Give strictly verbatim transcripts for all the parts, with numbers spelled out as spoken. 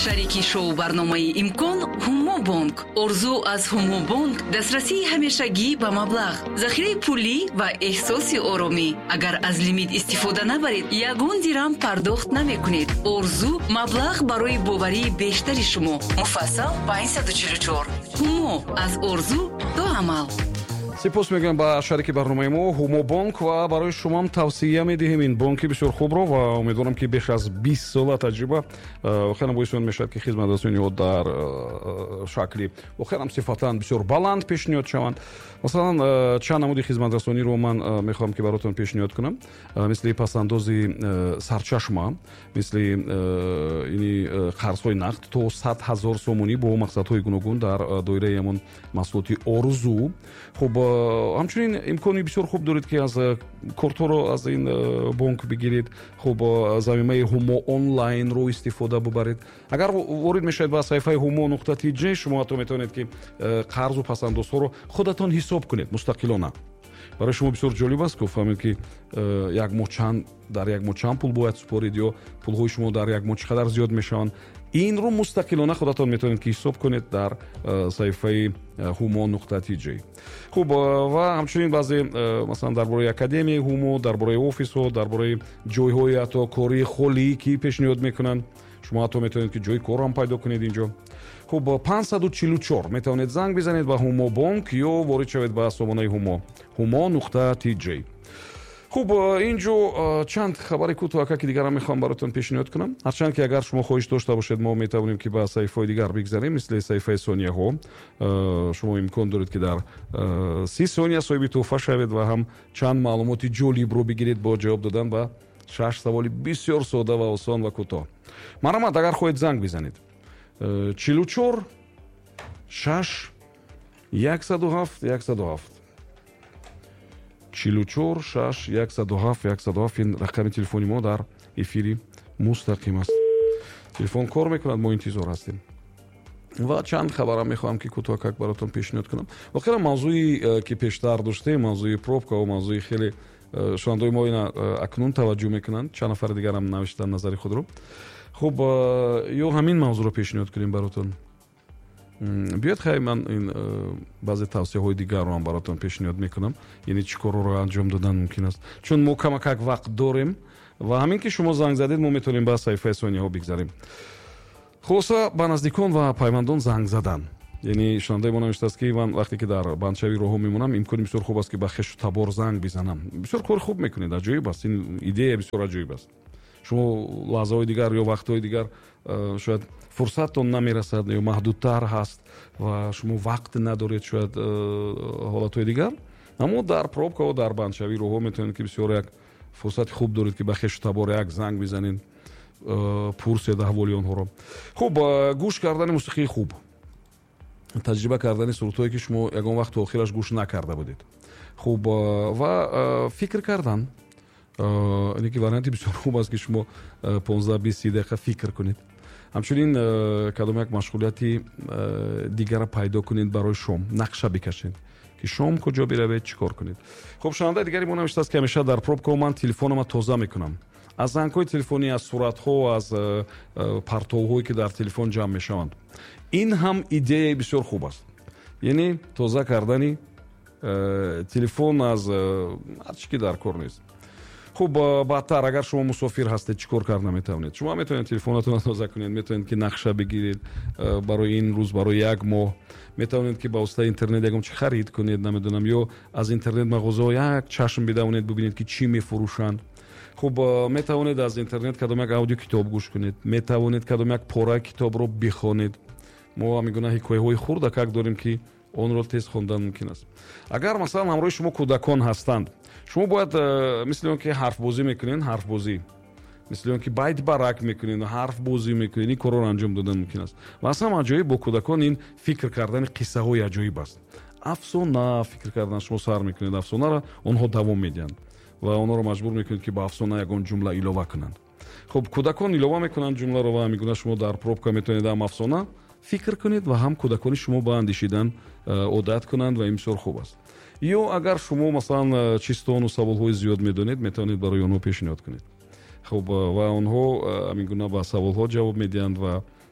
شریکی شو برنامه имкон ҳумо бонк. орзу аз ҳумо бонк дастрасии ҳамешагӣ ба маблағ, захираи пулӣ ва эҳсоси оромӣ. агар аз лимит истифода набаред, ягон дирам пардохт намекунед. орзу маблағ барои боварии бештари шумо. муфассал панҷсад و чил و чор. ҳумо аз орзу до амал. сипос мегӯям ба шарики барномаи мо ҳумо бонк ва барои шумоам тавсия медиҳем ин бонки бисёр хубро ва умедворам ки беш аз бист сола таҷриба хеле боис он мешавад ки хизматрасониҳо дар шакли хелам сифатан бисёр баланд пешниҳод шаванд. масалан чанд намуди хизматрасониро ман мехоҳам ки баротон пешниҳод кунам, мисли пасандози сарчашма, мисли ини қарзҳои нақд то сад ҳазор сомонӣ бо мақсадҳои гуногун дар доираи ҳамон маҳсулоти орзу. хуб ҳамчунин имкони бисёр хуб доред ки аз кортҳоро аз ин бонк бигиред. хуб замимаи ҳумо онлайнро истифода бубаред. агар ворид мешавед ба саҳифаи ҳумо нуқта ти ҷей, шумо ҳатто метавонед ки қарзу пасандозҳоро худатон ҳисоб кунед мустақилона. барои шумо бисёр ҷолиб аст ки фаҳмед ки як моҳ чанд дар як моҳ чанд пул бояд супорид ё пулҳои шумо дар як моҳ чӣ қадар зиёд мешаванд. инро мустақилона худатон метавонед ки ҳисоб кунед дар саҳифаи ҳумо нуқта ти ҷей. хуб ва ҳамчунин баъзе масалан дар бораи академияи ҳумо, дар бораи офисҳо, дар бораи ҷойҳои ҳатто кории холӣ ки пешниҳод мекунанд, шумо ҳатто метавонед ки ҷойи корро ҳам пайдо кунед инҷо. хуб панҷсад و чил و чор метавонед занг бизанед ба ҳумо бонк ё ворид шавед ба сомонаи ҳумо ҳумо нуқта ти ҷей. хуб инҷо чанд хабари кӯтоҳака ки дигарам мехоҳам баротон пешниҳод кунам. ҳарчанд ки агар шумо хоҳиш дошта бошед, мо метавонем ки ба саҳифаҳои дигар бигзарем, мисли саҳифаи сонияҳо. шумо имкон доред ки дар си сония соҳиби тӯҳфа шавед ва ҳам чанд маълумоти ҷолибро бигиред бо ҷавоб додан ба шаш саволи бисёр сода ва осон ва кӯтоҳ. марамад агар хоҳед занг бизанед чил و чор шаш яксад و ҳафт яксад و ҳафт чил و чор шаш яксад و ҳафт яксад و ҳафт ин рақами телефони мо дар эфири мустақим аст. телефон кор мекунад, мо интизор ҳастем. ва чанд хабарам мехоҳам ки кӯтоҳакак баротон пешниҳод кунам. вохира мавзӯи ки пештар доштем, мавзӯи пробка ва мавзӯи хеле шунавандаои мо ина акнун таваҷҷӯҳ мекунанд. чанд нафари дигарам навиштанд назари худро. хуб ё ҳамин мавзӯъро пешниҳод кунем баротон. биёед хай ман ин баъзе тавсияҳои дигарро ҳам баротон пешниҳод мекунам, яъне чӣ корҳоро анҷом додан мумкин аст, чун мо камакак вақт дорем ва ҳамин ки шумо занг задед, мо метавонем ба саҳифаи сонияҳо бигзарем. хулоса ба наздикон ва пайвандон занг задан, яъне шунавандаи мо навиштааст ки ман вақте ки дар бандшавии роҳҳо мемонам, имкони бисёр хуб аст ки ба хешу табор занг бизанам. бисёр кори хуб мекунед, аҷоиб аст, ин идея бисёр аҷоиб аст. шумо лаҳзаҳои дигар ё вақтҳои дигар шояд фурсаттон намерасад ё маҳдудтар ҳаст ва шумо вақт надоред, шояд ҳолатҳои дигар, аммо дар пробка ва дар бандшавии роҳҳо метавонед ки бисёр як фурсати хуб доред ки ба хешу табор як занг бизанед, пурсед аҳволи онҳоро. хуб гӯш кардани мусиқии хуб, таҷриба кардани сурудҳое ки шумо ягон вақт охираш гӯш накарда будед. хуб ва фикр кардан, ине ки варианти бисёр хуб аст ки шумо понздаҳ бист си дақиқа фикр кунед. ҳамчунин кадом як машғулияти дигара пайдо кунед барои шом, нақша бикашед ки шом куҷо биравед, чӣ кор кунед. хуб шунавандаи дигари мо навиштааст ки ҳамеша дар пробкаҳо ман телефонома тоза мекунам. аз зангҳои телефонӣ, аз суратҳо, аз партовҳое ки дар телефон ҷамъ мешаванд. ин ҳам идеяи бисёр хуб аст, яъне тоза кардани телефон аз ҳар чӣ ки дар кор нест. хуб баъдтар агар шумо мусофир ҳастед, чӣ кор карда метавонед? шумо метавонед телефонатонро тоза кунед, метавонед ки нақша бигиред барои ин рӯз, барои як моҳ, метавонед ки ба воситаи интернет ягон чӣ харид кунед, намедонам, ё аз интернет мағозаҳо як чашм бидавонед, бубинед ки чӣ мефурӯшанд. хуб метавонед аз интернет кадом як аудио китоб гӯш кунед, метавонед кадом як пора китобро бихонед. мо ҳамин гуна ҳикояҳои хурдакак дорем ки онро тез хондан мумкин аст. агар масалан ҳамроҳи шумо кӯдакон ҳастанд, шумо бояд мисли он ки ҳарфбозӣ мекунед, ҳарфбозӣ мисли он ки байт барак мекунед, ҳарфбозӣ мекунед, ин корро анҷом додан мумкин аст. ва аслан аҷоиб бо кӯдакон ин фикр кардани қиссаҳои аҷоиб аст. афсона фикр кардан, шумо сар мекунед афсонаро, онҳо давом медиҳанд ва онҳоро маҷбур мекунед ки ба афсона ягон ҷумла илова кунанд. хуб кӯдакон илова мекунанд ҷумларо ва ҳамин гуна шумо дар пробка метавонед ҳам афсона фикр кунед ва ҳам кӯдакони шумо ба андешидан одат кунанд ва ин бисёр хуб аст. ё агар шумо масалан чистону саволҳои зиёд медонед, метавонед барои онҳо пешниҳод кунед. хуб ва онҳо ҳамин гуна ба саволҳо ҷавоб медиҳанд ва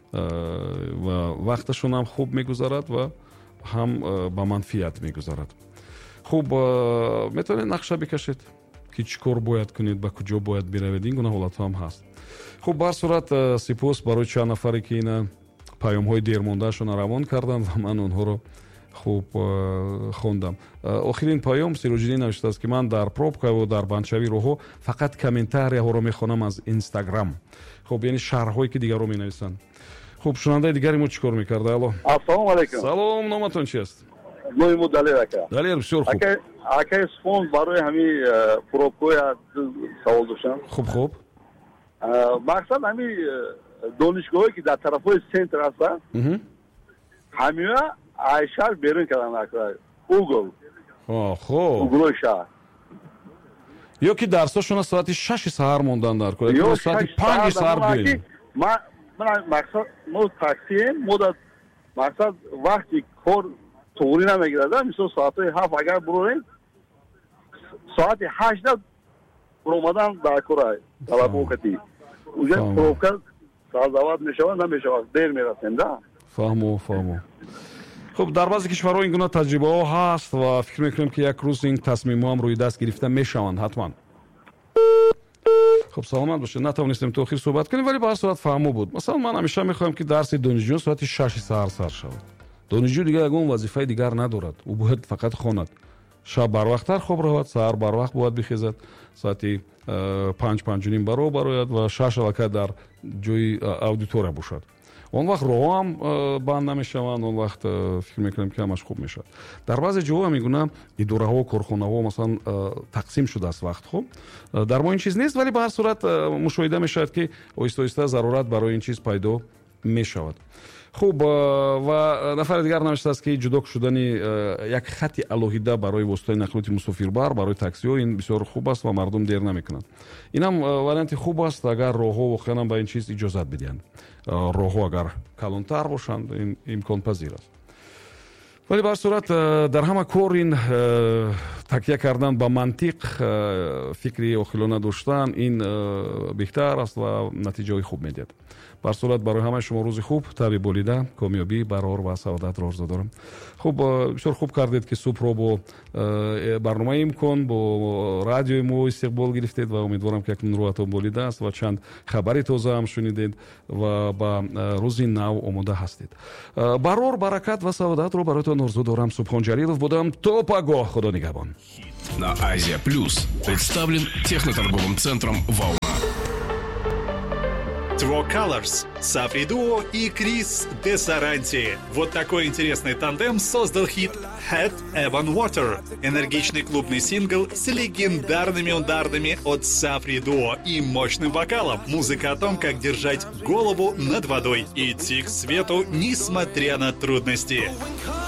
ва вақташон ҳам хуб мегузарад ва ҳам ба манфиат мегузарад. хуб метавонед нақша бикашед ки чӣ кор бояд кунед, ба куҷо бояд биравед. Ин гуна ҳолатҳо ҳам ҳаст. хуб бар сурат сипос барои чанд нафаре ки ина паёмҳои дермондаашона равон карданд ва ман онҳоро хуб хондам. охирин паём Сироҷиддин навиштааст ки ман дар пробка ва дар бандшавии роҳҳо фақат комментарияҳоро мехонам аз Instagram. хуб яъне шарҳҳое ки дигарро менависанд. хуб шунавандаи дигари мо чӣ кор мекарда? Алло. Ассалому алайкум. Салом, номатон чист? Моимо Далер ака. Далер, бисёр хуб. Ака, ака спон барои ҳамин пробкоя савол доштам. Хуб, хуб. Мақсад ҳамин донишгоҳе ки дар тарафҳои центр ҳастанд, ҳамиҳа аз шаҳр берун кардан ака. Угл. О, хуб. Углои шаҳр. ё ки дарсошона соати шаши саҳар мондан дар кор, ё соати панҷи саҳар бирем. Ман мақсад мо таксием, мо дар мақсад вақти кор туғри намегирад. Мисол соатҳои ҳафт агар бурорем, соати ҳашт омадан дар кор талабокати. Уҷа пробка сарзават мешавад, намешавад, дер мерасем да. Фаҳмо, фаҳмо. хуб, дар баъзе кишварҳо ин гуна таҷрибаҳо ҳаст ва фикр мекунем ки як рӯз ин тасмимҳоам рӯи даст гирифта мешаванд ҳатман. хуб, саломат бошед. Натавонистем то охир суҳбат кунем, вале ба ҳар сурат фаҳмо буд. Масалан, ман ҳамеша мехоҳам ки дарси донишҷӯ соати шаши саҳар сар шавад. донишҷӯ дигар ягон вазифаи дигар надорад. Ӯ бояд фақат хонад. шаб барвақттар хоб равад, саҳар барвақт бояд бихезад, соати панҷ панҷуним баро барояд ва шаш аллакай дар ҷои аудитория бошад. он вақт роҳҳо ҳам банд намешаванд, он вақт фикр мекунем ки ҳамаш хуб мешавад. Дар баъзе ҷоҳо ҳам ин гуна идораҳо, корхонаҳо масалан тақсим шудааст вақтҳо. Дар мо ин чиз нест, вале ба ҳар сурат мушоҳида мешавад ки оҳиста оҳиста зарурат барои ин чиз пайдо мешавад. хуб, ва нафари дигар навиштааст ки ҷудо шудани як хати алоҳида барои воситаи нақлиёти мусофирбар барои таксиҳо ин бисёр хуб аст ва мардум дер намекунанд. Инам варианти хуб аст агар роҳҳо воқеан ба ин чиз иҷозат бидиҳанд. роҳҳо агар калонтар бошанд, ин имконпазир аст. вале ба ҳар сурат дар ҳама кор ин такя кардан ба мантиқ, фикри охилона доштан, ин беҳтар аст ва натиҷаҳои хуб медиҳад. ба ҳар сурат барои ҳамаи шумо рӯзи хуб, таби болида, комёбӣ, барор ва саодатро орзу дорам. хуб, бисёр хуб кардед ки субҳро бо барномаи имкон, бо радиои мо истиқбол гирифтед ва умедворам ки акнун рӯатон болида аст ва чанд хабари тоза ҳам шунидед ва ба рӯзи нав омода ҳастед. барор, баракат ва саодатро бароятон орзу дорам. Субҳон Ҷалилов будам. То пагоҳ. Худо нигҳабон. На Азия Плюс представлен техноторговым центром «Волна». True Colors, Safri Duo и Крис де Саранти. Вот такой интересный тандем создал хит Head Evan Water. Энергичный клубный сингл с легендарными ударными от Safri Duo и мощным вокалом. Музыка о том, как держать голову над водой и идти к свету, несмотря на трудности.